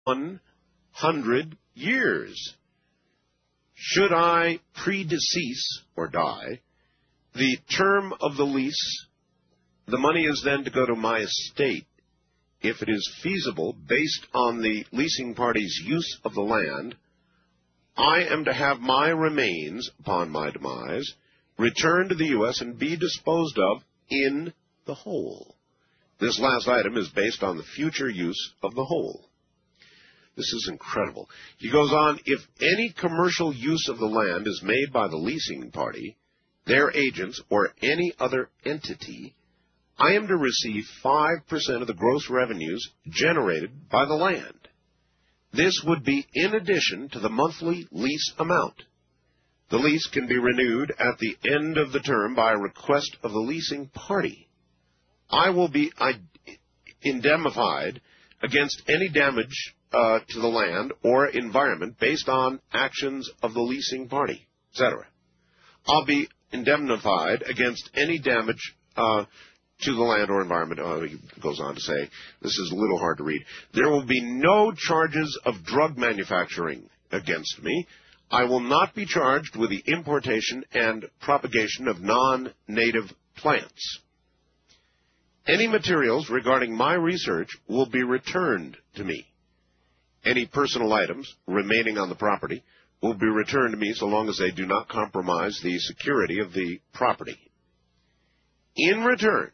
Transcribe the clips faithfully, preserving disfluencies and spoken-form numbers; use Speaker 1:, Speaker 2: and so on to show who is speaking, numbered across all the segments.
Speaker 1: one hundred years. Should I predecease or die, the term of the lease, the money is then to go to my estate if it is feasible based on the leasing party's use of the land. I am to have my remains, upon my demise, returned to the U S and be disposed of in the whole. This last item is based on the future use of the whole. This is incredible. He goes on, if any commercial use of the land is made by the leasing party, their agents, or any other entity, I am to receive five percent of the gross revenues generated by the land. This would be in addition to the monthly lease amount. The lease can be renewed at the end of the term by request of the leasing party. I will be indemnified against any damage uh, to the land or environment based on actions of the leasing party, et cetera. I'll be indemnified against any damage uh, to the land or environment. Oh, he goes on to say, this is a little hard to read. There will be no charges of drug manufacturing against me. I will not be charged with the importation and propagation of non-native plants. Any materials regarding my research will be returned to me. Any personal items remaining on the property will be returned to me so long as they do not compromise the security of the property. In return,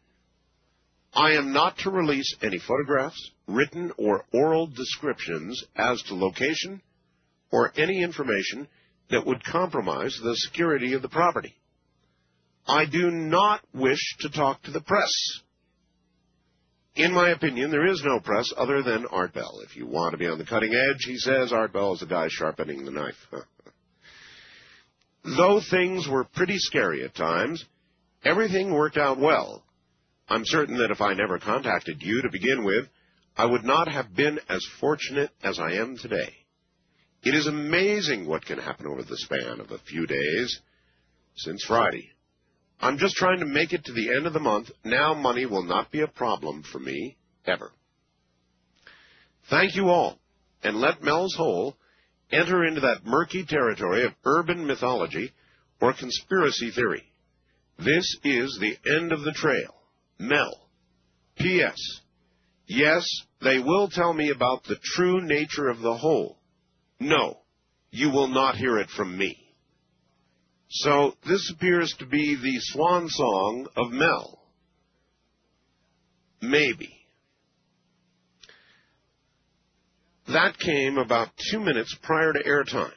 Speaker 1: I am not to release any photographs, written or oral descriptions as to location, or any information that would compromise the security of the property. I do not wish to talk to the press. In my opinion, there is no press other than Art Bell. If you want to be on the cutting edge, he says, Art Bell is the guy sharpening the knife. Though things were pretty scary at times, everything worked out well. I'm certain that if I never contacted you to begin with, I would not have been as fortunate as I am today. It is amazing what can happen over the span of a few days since Friday. I'm just trying to make it to the end of the month. Now money will not be a problem for me, ever. Thank you all, and let Mel's Hole enter into that murky territory of urban mythology or conspiracy theory. This is the end of the trail. Mel. P S. Yes, they will tell me about the true nature of the hole. No, you will not hear it from me. So this appears to be the swan song of Mel. Maybe. That came about two minutes prior to airtime.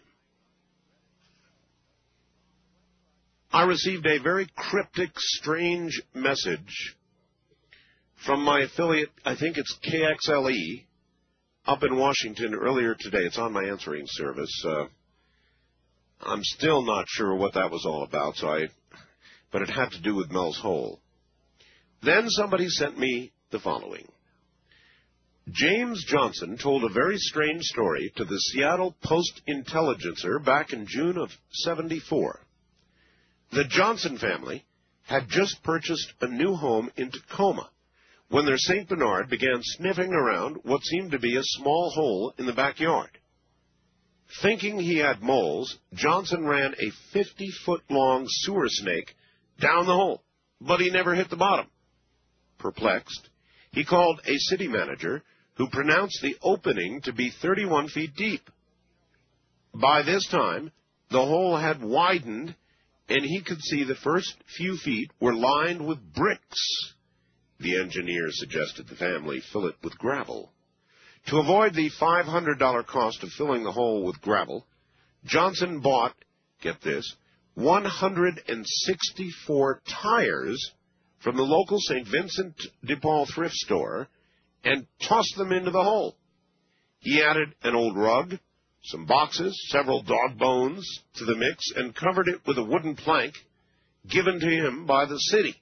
Speaker 1: I received a very cryptic, strange message from my affiliate, I think it's K X L E, up in Washington earlier today. It's on my answering service. Uh, I'm still not sure what that was all about, so I, but it had to do with Mel's Hole. Then somebody sent me the following. James Johnson told a very strange story to the Seattle Post-Intelligencer back in June of seventy-four. The Johnson family had just purchased a new home in Tacoma when their Saint Bernard began sniffing around what seemed to be a small hole in the backyard. Thinking he had moles, Johnson ran a fifty-foot-long sewer snake down the hole, but he never hit the bottom. Perplexed, he called a city manager who pronounced the opening to be thirty-one feet deep. By this time, the hole had widened, and he could see the first few feet were lined with bricks. The engineer suggested the family fill it with gravel. To avoid the five hundred dollars cost of filling the hole with gravel, Johnson bought, get this, one hundred sixty-four tires from the local Saint Vincent de Paul thrift store and tossed them into the hole. He added an old rug, some boxes, several dog bones to the mix, and covered it with a wooden plank given to him by the city.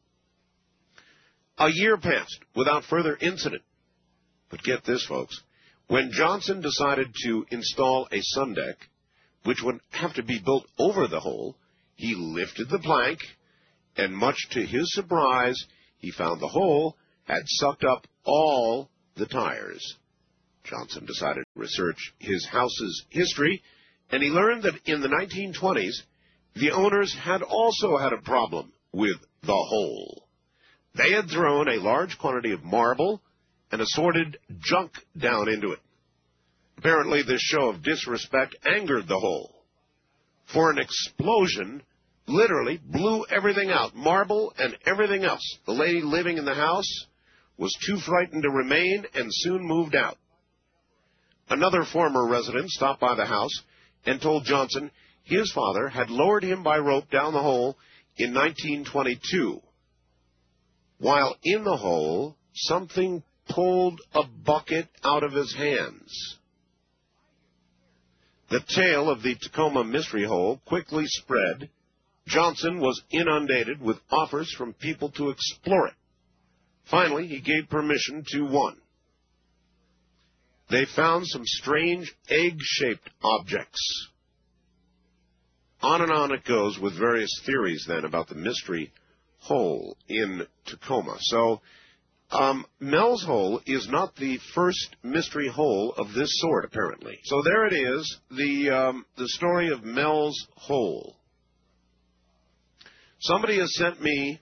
Speaker 1: A year passed without further incident. But get this, folks. When Johnson decided to install a sun deck, which would have to be built over the hole, he lifted the plank, and much to his surprise, he found the hole had sucked up all the tires. Johnson decided to research his house's history, and he learned that in the nineteen twenties, the owners had also had a problem with the hole. They had thrown a large quantity of marble and assorted junk down into it. Apparently, this show of disrespect angered the hole, for an explosion literally blew everything out, marble and everything else. The lady living in the house was too frightened to remain and soon moved out. Another former resident stopped by the house and told Johnson his father had lowered him by rope down the hole in nineteen twenty-two. While in the hole, something pulled a bucket out of his hands. The tale of the Tacoma Mystery Hole quickly spread. Johnson was inundated with offers from people to explore it. Finally, he gave permission to one. They found some strange egg-shaped objects. On and on it goes with various theories then about the mystery hole in Tacoma. So um, Mel's Hole is not the first mystery hole of this sort, apparently. So there it is, the um, the story of Mel's Hole. Somebody has sent me,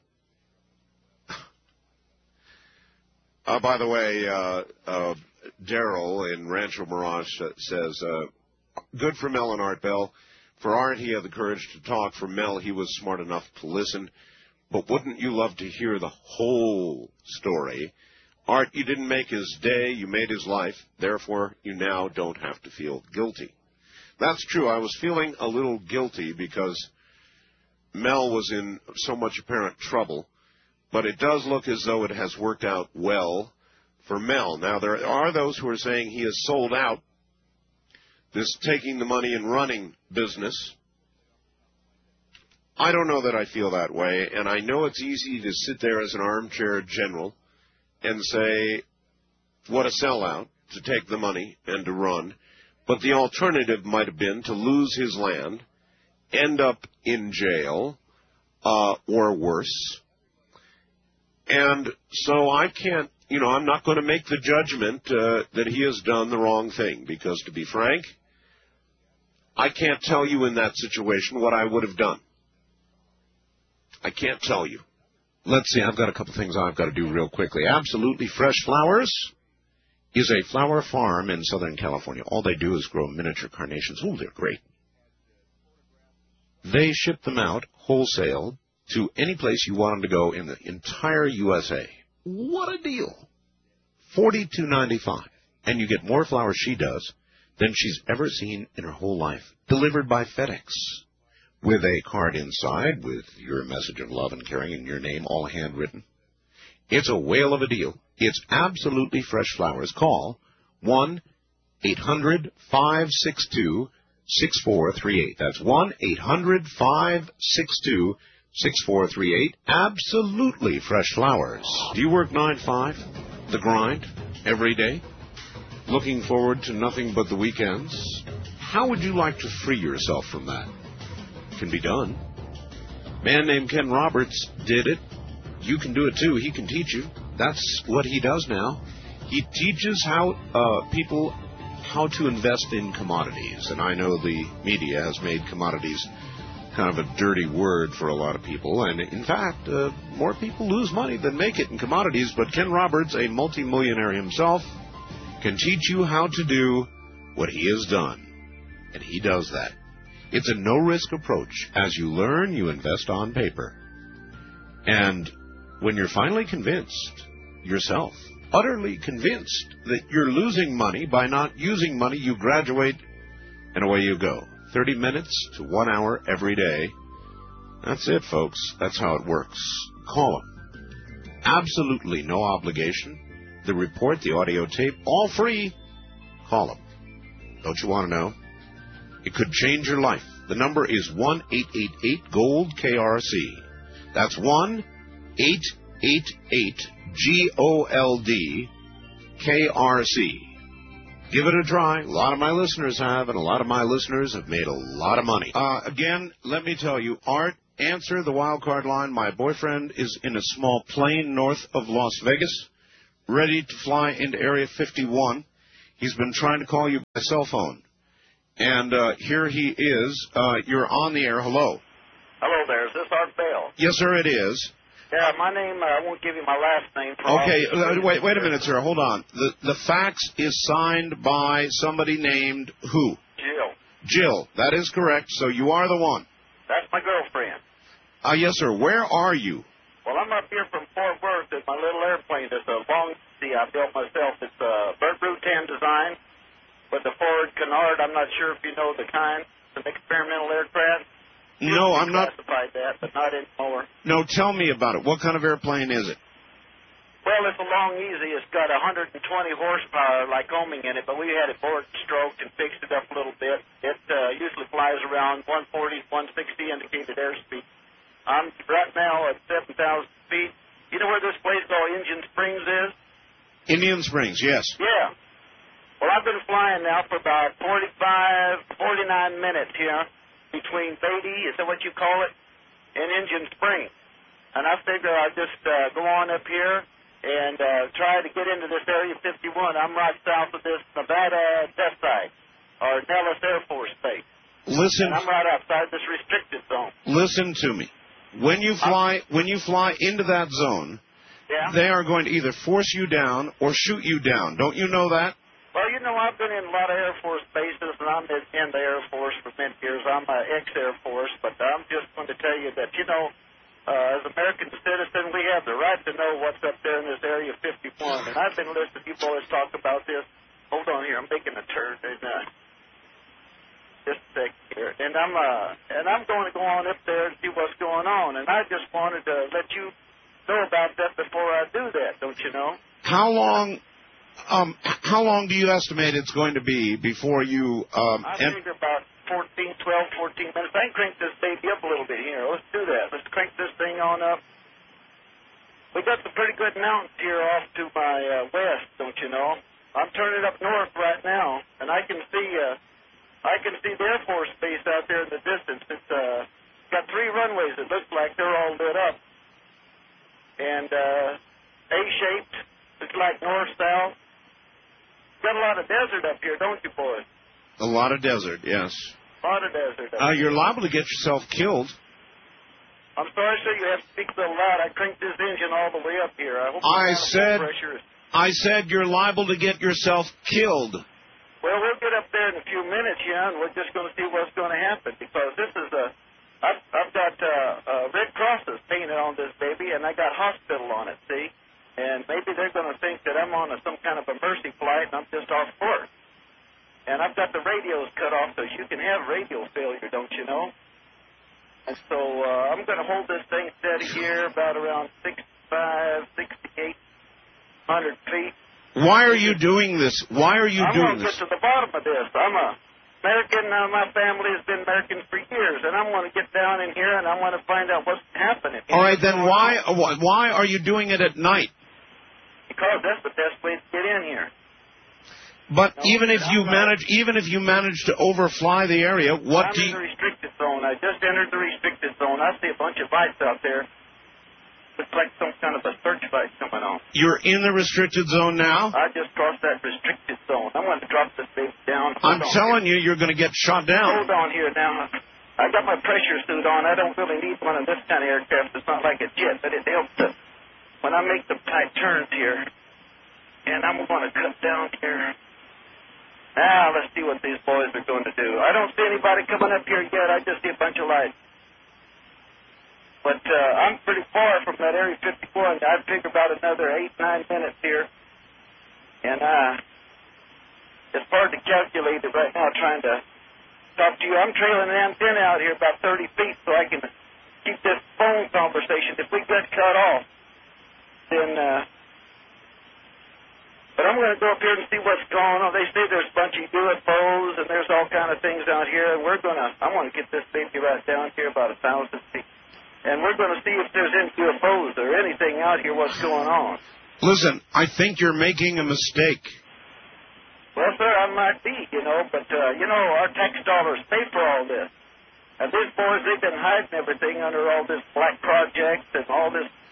Speaker 1: uh, by the way, uh, uh, Daryl in Rancho Mirage says, uh, good for Mel and Art Bell. For Art, he had the courage to talk. For Mel, he was smart enough to listen. But wouldn't you love to hear the whole story? Art, you didn't make his day, you made his life. Therefore, you now don't have to feel guilty. That's true. I was feeling a little guilty because Mel was in so much apparent trouble. But it does look as though it has worked out well for Mel. Now, there are those who are saying he has sold out this taking the money and running business. I don't know that I feel that way, and I know it's easy to sit there as an armchair general and say, what a sellout, to take the money and to run. But the alternative might have been to lose his land, end up in jail, uh, or worse. And so I can't, you know, I'm not going to make the judgment uh, that he has done the wrong thing, because to be frank, I can't tell you in that situation what I would have done. I can't tell you. Let's see, I've got a couple things I've got to do real quickly. Absolutely Fresh Flowers is a flower farm in Southern California. All they do is grow miniature carnations. Oh, they're great. They ship them out wholesale to any place you want them to go in the entire U S A. What a deal. forty-two ninety-five. And you get more flowers she does than she's ever seen in her whole life. Delivered by FedEx. With a card inside with your message of love and caring and your name all handwritten. It's a whale of a deal. It's absolutely Fresh Flowers. Call one eight hundred five six two six four three eight. That's one eight hundred five six two six four three eight. Absolutely Fresh Flowers. Do you work nine to five? The grind? Every day? Looking forward to nothing but the weekends? How would you like to free yourself from that? Can be done. A man named Ken Roberts did it. You can do it too. He can teach you. That's what he does now. He teaches how uh, people how to invest in commodities. And I know the media has made commodities kind of a dirty word for a lot of people. And in fact, uh, more people lose money than make it in commodities. But Ken Roberts, a multimillionaire himself, can teach you how to do what he has done. And he does that. It's a no-risk approach. As you learn, you invest on paper. And when you're finally convinced, yourself, utterly convinced that you're losing money by not using money, you graduate and away you go. thirty minutes to one hour every day. That's it, folks. That's how it works. Call them. Absolutely no obligation. The report, the audio tape, all free. Call them. Don't you want to know? It could change your life. The number is one eight eight eight GOLD K R C. That's one eight eight eight G O L D K R C. Give it a try. A lot of my listeners have, and a lot of my listeners have made a lot of money. Uh, again, let me tell you, Art, answer the wild card line. My boyfriend is in a small plane north of Las Vegas, ready to fly into Area fifty-one. He's been trying to call you by cell phone. And uh, here he is. Uh, you're on the air. Hello.
Speaker 2: Hello there. Is this Art Bell?
Speaker 1: Yes, sir, it is.
Speaker 2: Yeah, my name, uh, I won't give you my last name. For
Speaker 1: okay, uh, wait wait a minute, sir. Hold on. The the fax is signed by somebody named who?
Speaker 2: Jill.
Speaker 1: Jill. That is correct. So you are the one.
Speaker 2: That's my girlfriend.
Speaker 1: Uh, yes, sir. Where are you?
Speaker 2: Well, I'm up here from Fort Worth in my little airplane. It's a long sea I built myself. It's a Burt Rutan design with the Ford Canard. I'm not sure if you know the kind. It's an experimental aircraft.
Speaker 1: No, I'm not.
Speaker 2: Classified that, but not anymore.
Speaker 1: No, tell me about it. What kind of airplane is it?
Speaker 2: Well, it's a long easy. It's got one hundred twenty horsepower like homing in it, but we had it board stroked and fixed it up a little bit. It uh, usually flies around one forty, one sixty indicated airspeed. I'm right now at seven thousand feet. You know where this place called Indian Springs is?
Speaker 1: Indian Springs, yes.
Speaker 2: Yeah. Well, I've been flying now for about forty-five, forty-nine minutes here between Beatty, is that what you call it, and Indian Springs. And I figure I'll just uh, go on up here and uh, try to get into this Area fifty-one. I'm right south of this Nevada test site, or Nellis Air Force Base.
Speaker 1: Listen.
Speaker 2: And I'm right outside this restricted zone.
Speaker 1: Listen to me. When you fly, I'm, when you fly into that zone,
Speaker 2: yeah.
Speaker 1: they are going to either force you down or shoot you down. Don't you know that?
Speaker 2: Well, you know, I've been in a lot of Air Force bases, and I'm in the Air Force for many years. I'm an ex-Air Force, but I'm just going to tell you that, you know, uh, as American citizen, we have the right to know what's up there in this Area fifty-one. And I've been listening to you boys talk about this. Hold on here, I'm making a turn. And, uh, just a sec here. And I'm, uh, and I'm going to go on up there and see what's going on. And I just wanted to let you know about that before I do that, don't you know?
Speaker 1: How long... Um, how long do you estimate it's going to be before you... Um,
Speaker 2: I figure about fourteen, twelve, fourteen minutes. I can crank this baby up a little bit here. Let's do that. Let's crank this thing on up. We got some pretty good mountains here off to my uh, west, don't you know? I'm turning up north right now, and I can see uh, I can see the Air Force Base out there in the distance. It's uh, got three runways. It looks like they're all lit up. And uh, A-shaped. It's like north-south. Got a lot of desert up here, don't you, boys?
Speaker 1: A lot of desert, yes.
Speaker 2: A lot of desert.
Speaker 1: Uh, you're liable to get yourself killed.
Speaker 2: I'm sorry, sir. You have to speak a little loud. I cranked this engine all the way up here. I, hope
Speaker 1: I said.
Speaker 2: Pressure.
Speaker 1: I said you're liable to get yourself killed.
Speaker 2: Well, we'll get up there in a few minutes, yeah, and we're just going to see what's going to happen because this is a. I've, I've got uh, uh, Red Crosses painted on this baby, and I got hospital on it. See. And maybe they're going to think that I'm on a, some kind of a mercy flight and I'm just off course. And I've got the radios cut off, so you can have radio failure, don't you know? And so uh, I'm going to hold this thing steady here about around sixty-five, sixty-eight hundred feet.
Speaker 1: Why are you doing this? Why are you
Speaker 2: I'm
Speaker 1: doing
Speaker 2: this? I'm going to get to the bottom of this. I'm a American. Uh, my family has been American for years, and I'm going to get down in here and I want to find out what's happening.
Speaker 1: All right, then why on. why are you doing it at night?
Speaker 2: Because that's the best way to get in here.
Speaker 1: But
Speaker 2: no,
Speaker 1: even if you manage, even if you manage to overfly the area, what
Speaker 2: I'm
Speaker 1: do
Speaker 2: in
Speaker 1: you?
Speaker 2: the restricted zone. I just entered the restricted zone. I see a bunch of lights out there. Looks like some kind of a searchlight coming on.
Speaker 1: You're in the restricted zone now?
Speaker 2: I just crossed that restricted zone. I'm going to drop this baby down. Hold
Speaker 1: I'm telling
Speaker 2: here.
Speaker 1: you, you're going to get shot down.
Speaker 2: Hold on here now. I got my pressure suit on. I don't really need one of this kind of aircraft. It's not like a jet, but it helps to, when I make the tight turns here. And I'm going to cut down here. Now, let's see what these boys are going to do. I don't see anybody coming up here yet. I just see a bunch of lights. But uh, I'm pretty far from that Area fifty-one. I'd figure about another eight, nine minutes here. And uh, it's hard to calculate it right now trying to talk to you. I'm trailing an antenna out here about thirty feet so I can keep this phone conversation. If we get cut off, then... Uh, But I'm going to go up here and see what's going on. They say there's a bunch of U F Os and there's all kind of things out here. And we're going to, I want to get this baby right down here about a thousand feet. And we're going to see if there's any U F Os or anything out here, what's going on.
Speaker 1: Listen, I think you're making a mistake.
Speaker 2: Well, sir, I might be, you know, but, uh, you know, our tax dollars pay for all this. And these boys, they've been hiding everything under all this black projects and all this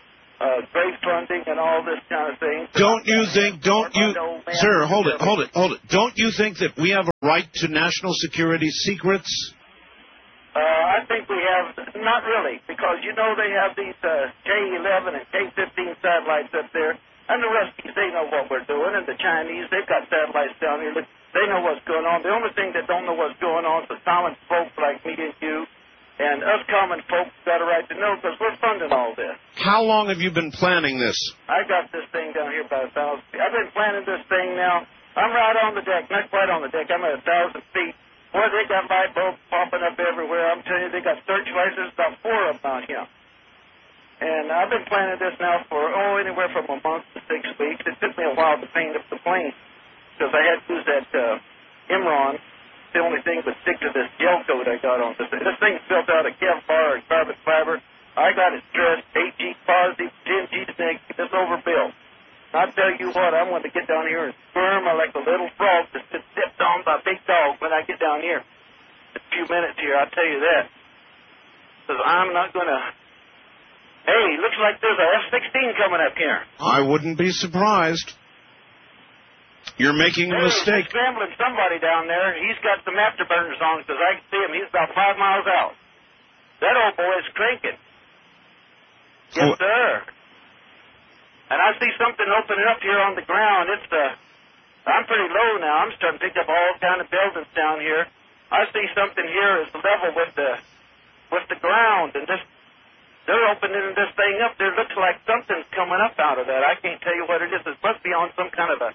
Speaker 2: uh, grave funding and all this kind of thing.
Speaker 1: Don't you think, don't you, sir, hold it, hold it, hold it. Don't you think that we have a right to national security secrets?
Speaker 2: Uh, I think we have, not really, because, you know, they have these uh, K eleven and K fifteen satellites up there, and the Ruskies, they know what we're doing, and the Chinese, they've got satellites down here. They know what's going on. The only thing that don't know what's going on is the common folk like me and you, and us common folk got a right to know because we're funding all this.
Speaker 1: How long have you been planning this?
Speaker 2: I got this thing down here about a thousand feet. I've been planning this thing now. I'm right on the deck, not quite on the deck. I'm at a thousand feet. Boy, they got light bulbs popping up everywhere. I'm telling you, they got searchlights. There's about four of them out here. And I've been planning this now for, oh, anywhere from a month to six weeks. It took me a while to paint up the plane because I had to use that uh, Imron. It's the only thing that stick to this gel coat I got on this thing. This thing's built out of Kevlar and carbon fiber. I got it stressed, eight G positive, ten G negative. It's overbuilt. I tell you what, I'm going to get down here and squirm like a little frog that's been stepped on by a big dog when I get down here. In a few minutes here, I'll tell you that. Because I'm not going to... Hey, looks like there's a F sixteen coming up here.
Speaker 1: I wouldn't be surprised. You're making a
Speaker 2: hey,
Speaker 1: mistake.
Speaker 2: He's scrambling somebody down there. He's got some afterburners on because I can see him. He's about five miles out. That old boy is cranking. Yes, oh. sir. And I see something opening up here on the ground. It's uh, I'm pretty low now. I'm starting to pick up all kind of buildings down here. I see something here is level with the with the ground, and this they're opening this thing up. There looks like something's coming up out of that. I can't tell you what it is. It must be on some kind of a.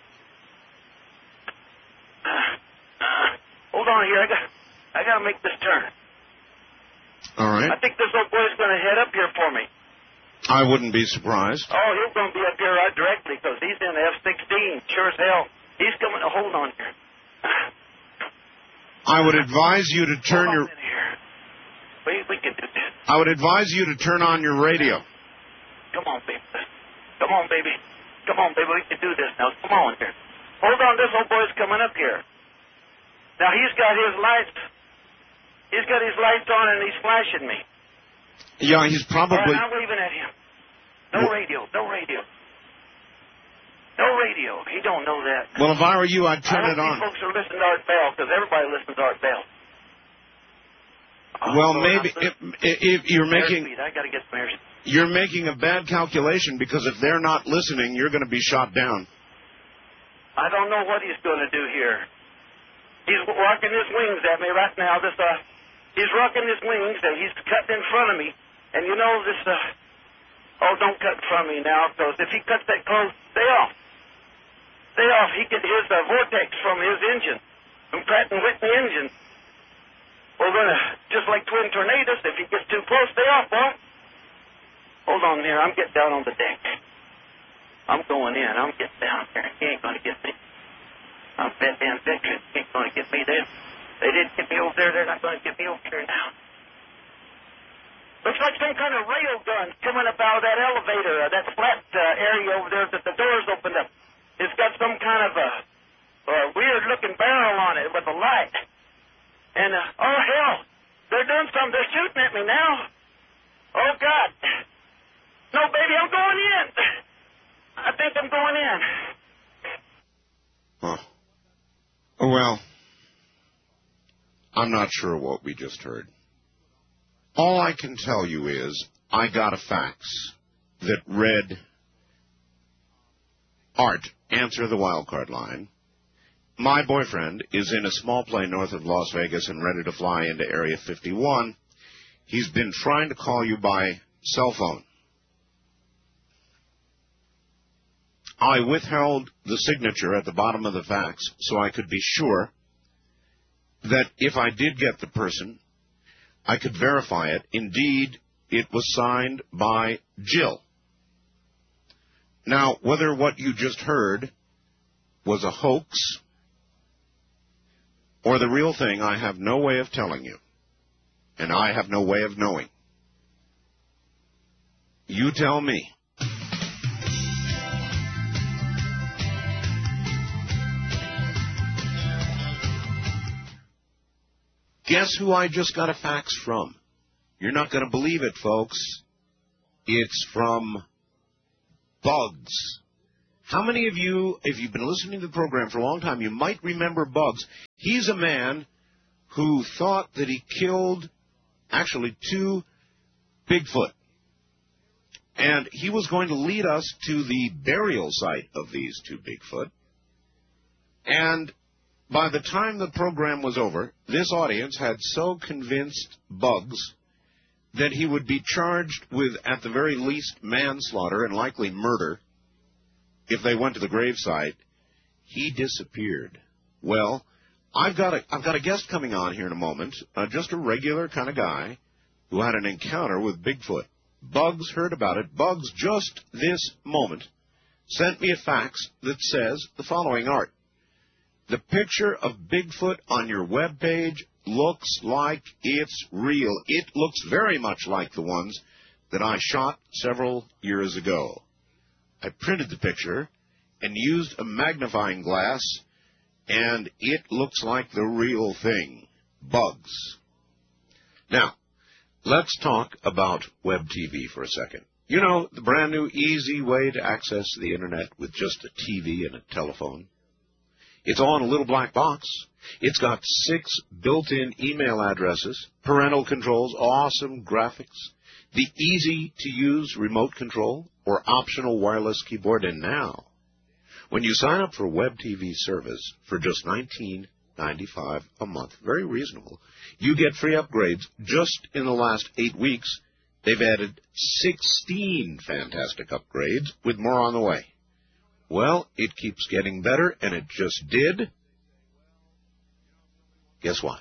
Speaker 2: Uh, uh, hold on here. I got I got to make this turn.
Speaker 1: All right.
Speaker 2: I think this old boy's going to head up here for me.
Speaker 1: I wouldn't be surprised.
Speaker 2: Oh, he's going to be up here right directly because he's in the F sixteen. Sure as hell. He's coming to hold on here.
Speaker 1: I would advise you to turn
Speaker 2: hold
Speaker 1: your...
Speaker 2: on in here. We, we can do this.
Speaker 1: I would advise you to turn on your radio.
Speaker 2: Come on, baby. Come on, baby. Come on, baby. We can do this now. Come on here. Hold on. This old boy's coming up here. Now, he's got his lights. He's got his lights on and he's flashing me.
Speaker 1: Yeah, he's probably...
Speaker 2: All right, I'm waving at him. No well, radio, no radio. No radio. He don't know that.
Speaker 1: Well, if I were you, I'd turn
Speaker 2: I
Speaker 1: it on.
Speaker 2: These folks are listening to Art Bell because everybody listens to Art Bell. Oh,
Speaker 1: well, maybe if, if you're making...
Speaker 2: I got to get some airspeed.
Speaker 1: You're making a bad calculation because if they're not listening, you're going to be shot down.
Speaker 2: I don't know what he's going to do here. He's rocking his wings at me right now. This, uh, he's rocking his wings and he's cutting in front of me. And you know, this, uh, oh, don't cut in front of me now, because if he cuts that close, stay off. Stay off. He gets his uh, vortex from his engine, from Pratt and Whitney engine. We're going to, just like twin tornadoes, if he gets too close, stay off, boy. Hold on here. I'm getting down on the deck. I'm going in. I'm getting down there. He ain't going to get me. I'm that damn veteran. He ain't going to get me there. They didn't get me over there. They're not going to get me over here now. Looks like some kind of rail gun coming up out of that elevator, uh, that flat uh, area over there that the doors opened up. It's got some kind of a, a weird-looking barrel on it with a light. And, uh, oh, hell, they're doing something. They're shooting at me now. Oh, God. No, baby, I'm going in. I think I'm going in.
Speaker 1: Huh. Oh, well, I'm not sure what we just heard. All I can tell you is I got a fax that read, Art, answer the wildcard line. My boyfriend is in a small plane north of Las Vegas and ready to fly into Area fifty-one. He's been trying to call you by cell phone. I withheld the signature at the bottom of the fax so I could be sure that if I did get the person, I could verify it. Indeed, it was signed by Jill. Now, whether what you just heard was a hoax or the real thing, I have no way of telling you. And I have no way of knowing. You tell me. Guess who I just got a fax from? You're not going to believe it, folks. It's from Bugs. How many of you, if you've been listening to the program for a long time, you might remember Bugs. He's a man who thought that he killed, actually, two Bigfoot. And he was going to lead us to the burial site of these two Bigfoot. And by the time the program was over, this audience had so convinced Bugs that he would be charged with, at the very least, manslaughter and likely murder if they went to the gravesite. He disappeared. Well, I've got a, I've got a guest coming on here in a moment, uh, just a regular kind of guy who had an encounter with Bigfoot. Bugs heard about it. Bugs, just this moment, sent me a fax that says the following, Art. The picture of Bigfoot on your webpage looks like it's real. It looks very much like the ones that I shot several years ago. I printed the picture and used a magnifying glass, and it looks like the real thing. Bugs. Now, let's talk about Web T V for a second. You know, the brand new easy way to access the Internet with just a T V and a telephone. It's all in a little black box. It's got six built-in email addresses, parental controls, awesome graphics, the easy-to-use remote control or optional wireless keyboard. And now, when you sign up for Web T V service for just nineteen ninety-five a month, very reasonable, you get free upgrades. Just in the last eight weeks, they've added sixteen fantastic upgrades with more on the way. Well, it keeps getting better, and it just did. Guess what?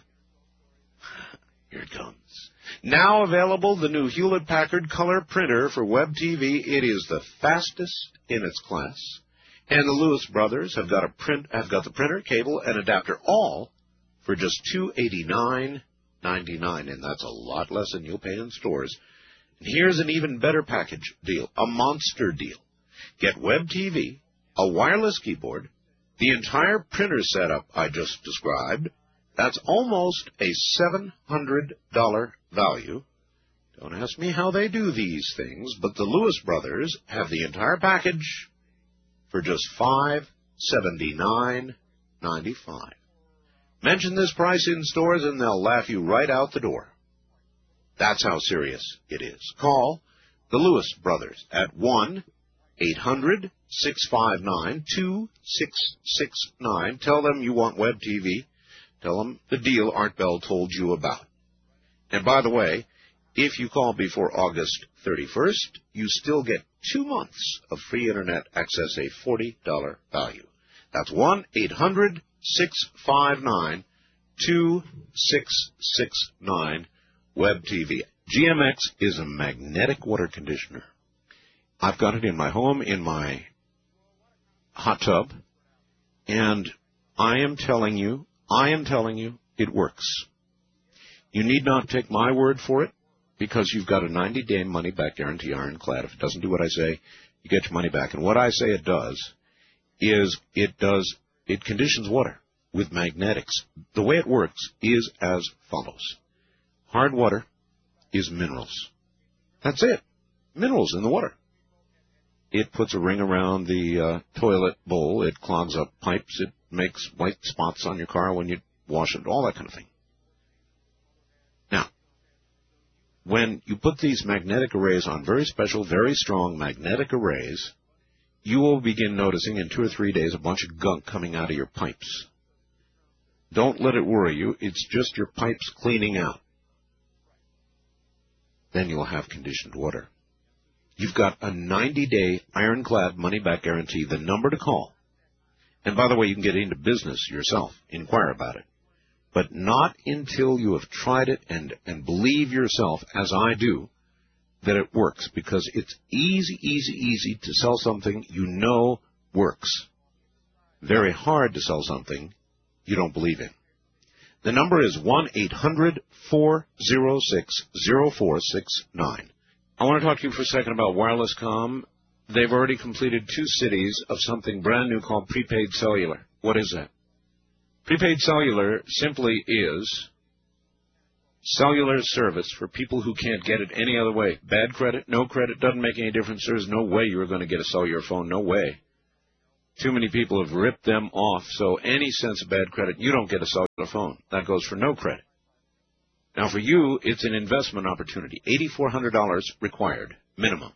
Speaker 1: Here it comes. Now available, the new Hewlett-Packard Color Printer for Web T V. It is the fastest in its class. And the Lewis brothers have got a print, have got the printer, cable, and adapter, all for just two hundred eighty-nine ninety-nine, and that's a lot less than you'll pay in stores. And here's an even better package deal, a monster deal. Get Web T V, a wireless keyboard, the entire printer setup I just described. That's almost a seven hundred dollars value. Don't ask me how they do these things, but the Lewis brothers have the entire package for just five hundred seventy-nine ninety-five. Mention this price in stores and they'll laugh you right out the door. That's how serious it is. Call the Lewis brothers at one eight hundred six five nine two six six nine. Tell them you want Web T V. Tell them the deal Art Bell told you about. And by the way, if you call before August thirty-first, you still get two months of free Internet access, a forty dollars value. That's one eight hundred six five nine two six six nine, Web T V. G M X is a magnetic water conditioner. I've got it in my home, in my hot tub, and I am telling you, I am telling you, it works. You need not take my word for it, because you've got a ninety-day money-back guarantee, ironclad. If it doesn't do what I say, you get your money back. And what I say it does is it does, it conditions water with magnetics. The way it works is as follows. Hard water is minerals. That's it. Minerals in the water. It puts a ring around the uh, toilet bowl. It clogs up pipes. It makes white spots on your car when you wash it, all that kind of thing. Now, when you put these magnetic arrays on, very special, very strong magnetic arrays, you will begin noticing in two or three days a bunch of gunk coming out of your pipes. Don't let it worry you. It's just your pipes cleaning out. Then you'll have conditioned water. You've got a ninety-day ironclad money-back guarantee, the number to call. And by the way, you can get into business yourself. Inquire about it. But not until you have tried it and, and believe yourself, as I do, that it works. Because it's easy, easy, easy to sell something you know works. Very hard to sell something you don't believe in. The number is one eight hundred four oh six oh four six nine. I want to talk to you for a second about wireless comm. They've already completed two cities of something brand new called prepaid cellular. What is that? Prepaid cellular simply is
Speaker 3: cellular service for people who can't get it any other way. Bad credit, no credit, doesn't make any difference. There's no way you're going to get a cellular phone. No way. Too many people have ripped them off, so any sense of bad credit, you don't get a cellular phone. That goes for no credit. Now, for you, it's an investment opportunity. eight thousand four hundred dollars required, minimum.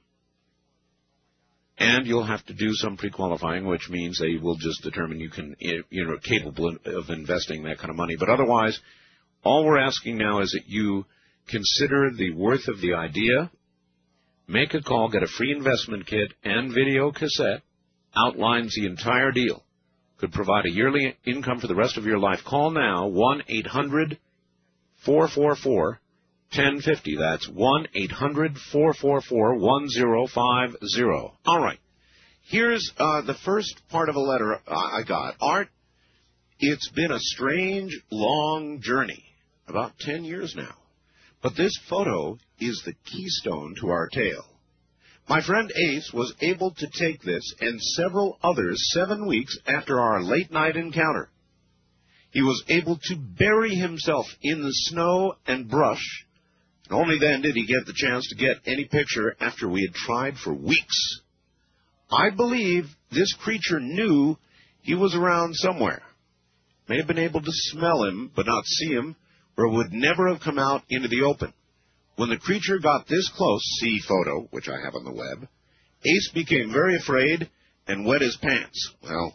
Speaker 3: And you'll have to do some pre-qualifying, which means they will just determine you can, you know, capable of investing that kind of money. But otherwise, all we're asking now is that you consider the worth of the idea, make a call, get a free investment kit and video cassette, outlines the entire deal, could provide a yearly income for the rest of your life. Call now, one eight hundred four four four one oh five oh. That's one eight hundred four four four one oh five oh.
Speaker 1: All right. Here's uh, the first part of a letter I got. Art, it's been a strange, long journey, about ten years now. But this photo is the keystone to our tale. My friend Ace was able to take this and several others seven weeks after our late-night encounter. He was able to bury himself in the snow and brush, and only then did he get the chance to get any picture after we had tried for weeks. I believe this creature knew he was around somewhere. May have been able to smell him, but not see him, or would never have come out into the open. When the creature got this close, see photo, which I have on the web, Ace became very afraid and wet his pants. Well,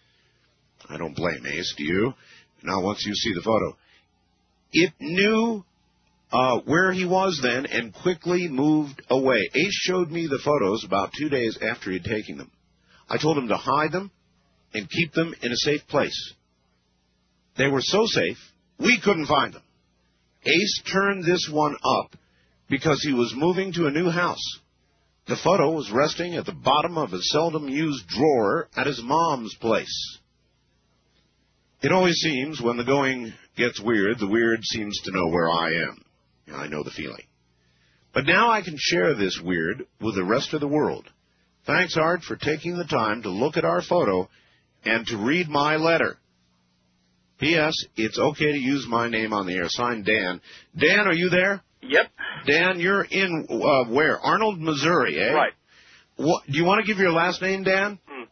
Speaker 1: I don't blame Ace, do you? Now, once you see the photo. It knew uh, where he was then and quickly moved away. Ace showed me the photos about two days after he'd taken them. I told him to hide them and keep them in a safe place. They were so safe, we couldn't find them. Ace turned this one up because he was moving to a new house. The photo was resting at the bottom of a seldom-used drawer at his mom's place. It always seems when the going gets weird, the weird seems to know where I am. I know the feeling. But now I can share this weird with the rest of the world. Thanks, Art, for taking the time to look at our photo and to read my letter. P S. It's okay to use my name on the air. Signed, Dan. Dan, are you there?
Speaker 2: Yep.
Speaker 1: Dan, you're in uh, where? Arnold, Missouri, eh?
Speaker 2: Right.
Speaker 1: What, do you want to give your last name, Dan?
Speaker 2: Hmm.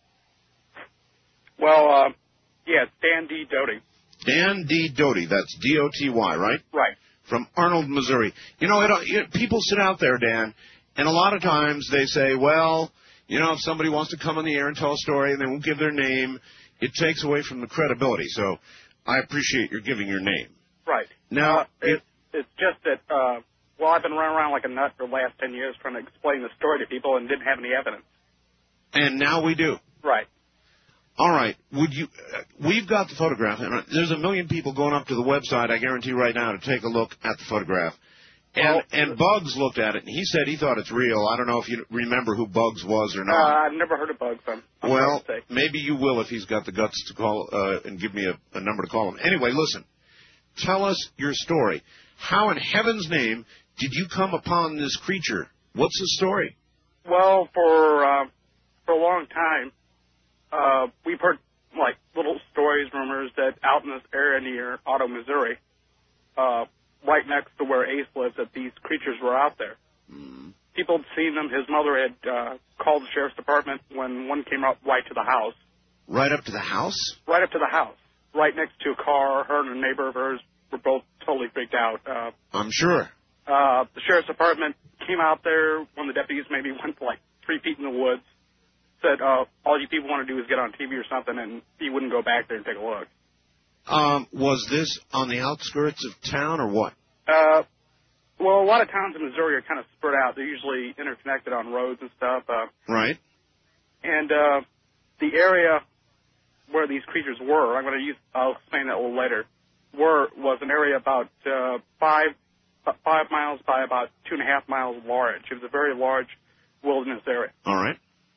Speaker 2: Well, uh, yeah, it's Dan D. Doty.
Speaker 1: Dan D. Doty. That's D O T Y, right?
Speaker 2: Right.
Speaker 1: From Arnold, Missouri. You know, it, it, people sit out there, Dan, and a lot of times they say, well, you know, if somebody wants to come on the air and tell a story and they won't give their name, it takes away from the credibility. So I appreciate your giving your name.
Speaker 2: Right.
Speaker 1: Now,
Speaker 2: uh, it, it's just that, uh, well, I've been running around like a nut for the last ten years trying to explain the story to people and didn't have any evidence.
Speaker 1: And now we do.
Speaker 2: Right.
Speaker 1: All right. Would you? Uh, we've got the photograph. And there's a million people going up to the website, I guarantee right now, to take a look at the photograph. And
Speaker 2: well,
Speaker 1: and Bugs looked at it, and he said he thought it's real. I don't know if you remember who Bugs was or
Speaker 2: Uh,
Speaker 1: not.
Speaker 2: I've never heard of Bugs. I'm, I'm
Speaker 1: well,
Speaker 2: sorry to say.
Speaker 1: maybe you will if he's got the guts to call uh, and give me a, a number to call him. Anyway, listen. Tell us your story. How in heaven's name did you come upon this creature? What's the story?
Speaker 2: Well, for uh, for a long time, uh, we've heard like little stories, rumors that out in this area near Otto, Missouri, uh, right next to where Ace lives, that these creatures were out there.
Speaker 1: Mm.
Speaker 2: People had seen them. His mother had uh, called the sheriff's department when one came up right to the house.
Speaker 1: Right up to the house?
Speaker 2: Right up to the house. Right next to a car. Her and a neighbor of hers were both totally freaked out. Uh,
Speaker 1: I'm sure.
Speaker 2: Uh, the sheriff's department came out there when the deputies maybe went like three feet in the woods, said, uh, all you people want to do is get on T V or something, and he wouldn't go back there and take a look.
Speaker 1: Um, was this on the outskirts of town or what?
Speaker 2: Uh, well, a lot of towns in Missouri are kind of spread out. They're usually interconnected on roads and stuff. Uh,
Speaker 1: right.
Speaker 2: And uh, the area where these creatures were, I'm going to use, I'll explain that a little later, were was an area about uh, five about five miles by about two and a half miles large. It was a very large wilderness area.
Speaker 1: All right.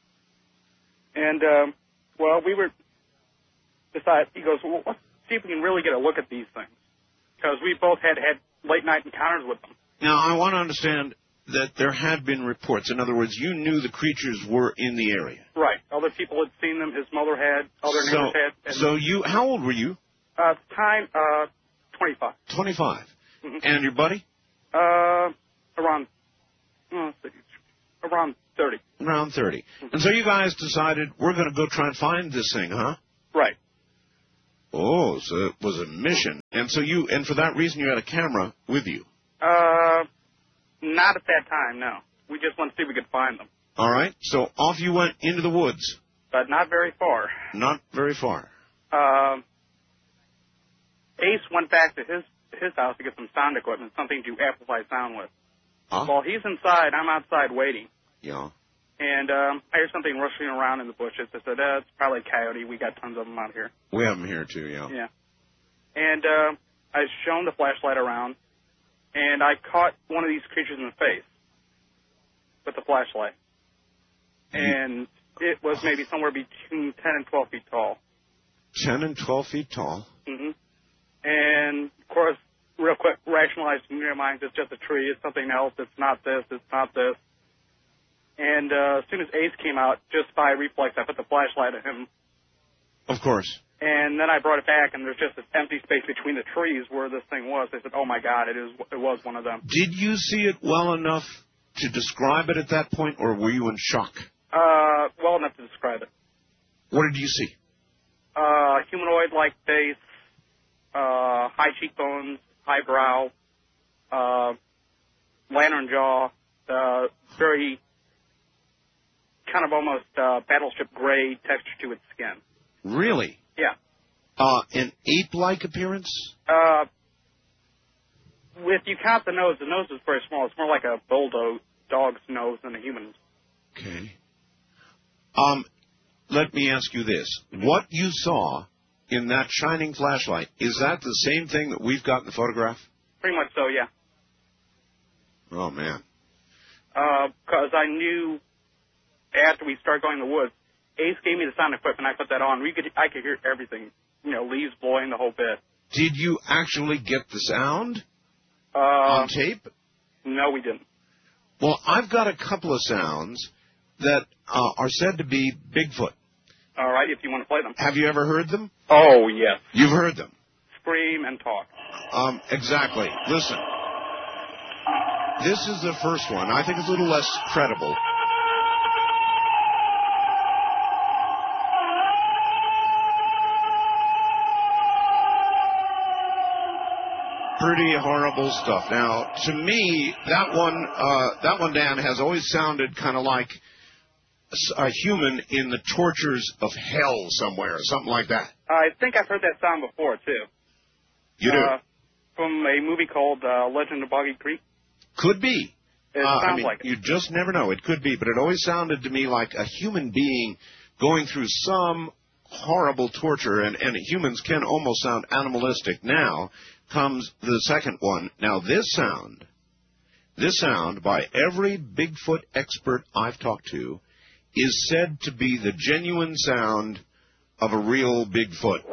Speaker 2: And, um, well, we were decided, he goes, well, let's see if we can really get a look at these things. Because we both had had late-night encounters with them.
Speaker 1: Now, I want to understand that there had been reports. In other words, you knew the creatures were in the area.
Speaker 2: Right. Other people had seen them. His mother had. Other
Speaker 1: so,
Speaker 2: neighbors had. And
Speaker 1: so you, how old were you?
Speaker 2: Uh, at the time, uh, twenty-five.
Speaker 1: twenty-five.
Speaker 2: Mm-hmm.
Speaker 1: And your buddy?
Speaker 2: Uh, around, uh, around thirty.
Speaker 1: Around thirty.
Speaker 2: Mm-hmm.
Speaker 1: And so you guys decided, we're going to go try and find this thing, huh?
Speaker 2: Right.
Speaker 1: Oh, so it was a mission. And so you, and for that reason, you had a camera with you.
Speaker 2: Uh, not at that time, no. We just wanted to see if we could find them.
Speaker 1: All right. So off you went into the woods.
Speaker 2: But not very far.
Speaker 1: Not very far.
Speaker 2: Um, Ace went back to his his house to get some sound equipment, something to amplify sound with.
Speaker 1: Huh?
Speaker 2: While he's inside, I'm outside waiting.
Speaker 1: Yeah.
Speaker 2: And um, I hear something rustling around in the bushes. I said, uh, it's probably a coyote. We got tons of them out here.
Speaker 1: We have them here, too, yeah.
Speaker 2: Yeah. And uh, I shone the flashlight around, and I caught one of these creatures in the face with the flashlight. And it was maybe somewhere between ten and twelve feet tall.
Speaker 1: ten and twelve feet tall?
Speaker 2: Mm-hmm. And, of course, real quick, rationalized in your mind, it's just a tree, it's something else, it's not this, it's not this. And uh, as soon as Ace came out, just by reflex, I put the flashlight at him.
Speaker 1: Of course.
Speaker 2: And then I brought it back, and there's just this empty space between the trees where this thing was. I said, oh, my God, it is. It was one of them.
Speaker 1: Did you see it well enough to describe it at that point, or were you in shock?
Speaker 2: Uh, well enough to describe it.
Speaker 1: What did you see?
Speaker 2: Uh, humanoid-like face, uh, high cheekbones, high brow, uh, lantern jaw, uh, very kind of almost uh, battleship gray texture to its skin.
Speaker 1: Really?
Speaker 2: Yeah.
Speaker 1: Uh, an ape-like appearance?
Speaker 2: Uh, if you count the nose, the nose is very small. It's more like a bulldog dog's nose than a human's.
Speaker 1: Okay. Um, let me ask you this. What you saw in that shining flashlight, is that the same thing that we've got in the photograph?
Speaker 2: Pretty much so, yeah.
Speaker 1: Oh, man.
Speaker 2: Because uh, I knew after we started going in the woods, Ace gave me the sound equipment. I put that on. We could, I could hear everything. You know, leaves blowing, the whole bit.
Speaker 1: Did you actually get the sound
Speaker 2: uh,
Speaker 1: on tape?
Speaker 2: No, we didn't.
Speaker 1: Well, I've got a couple of sounds that uh, are said to be Bigfoot.
Speaker 2: All right, if you want to play them.
Speaker 1: Have you ever heard them?
Speaker 2: Oh, yes.
Speaker 1: You've heard them?
Speaker 2: Scream and talk.
Speaker 1: Um, exactly. Listen. This is the first one. I think it's a little less credible. Pretty horrible stuff. Now, to me, that one, uh, that one, Dan, has always sounded kind of like a human in the tortures of hell somewhere, something like that.
Speaker 2: I think I've heard that sound before, too.
Speaker 1: You do?
Speaker 2: Uh, from a movie called uh, Legend of Boggy Creek.
Speaker 1: Could be.
Speaker 2: It
Speaker 1: uh,
Speaker 2: sounds
Speaker 1: I mean,
Speaker 2: like it.
Speaker 1: You just never know. It could be, but it always sounded to me like a human being going through some horrible torture, and, and humans can almost sound animalistic. Now comes the second one. Now, this sound, this sound, by every Bigfoot expert I've talked to, is said to be the genuine sound of a real Bigfoot.